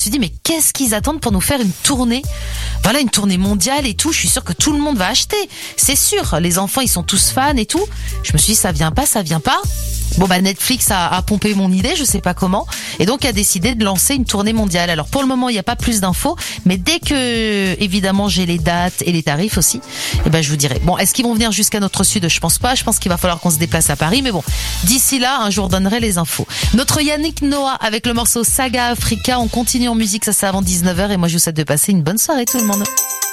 suis dit, mais qu'est-ce qu'ils attendent pour nous faire une tournée? Voilà, une tournée mondiale et tout. Je suis sûre que tout le monde va acheter. C'est sûr. Les enfants, ils sont tous fans et tout. Je me suis dit, ça vient pas. Bon, Netflix a pompé mon idée, je sais pas comment. Et donc, a décidé de lancer une tournée mondiale. Alors, pour le moment, il n'y a pas plus d'infos. Mais dès que, évidemment, j'ai les dates et les tarifs aussi, je vous dirai. Bon, est-ce qu'ils vont venir jusqu'à notre sud? Je pense pas. Je pense qu'il va falloir qu'on se déplace à Paris. Mais bon, d'ici là, un jour, je donnerai les infos. Notre Yannick Noah avec le morceau Saga Africa. On continue en musique, ça c'est avant 19h. Et moi, je vous souhaite de passer une bonne soirée, tout le monde.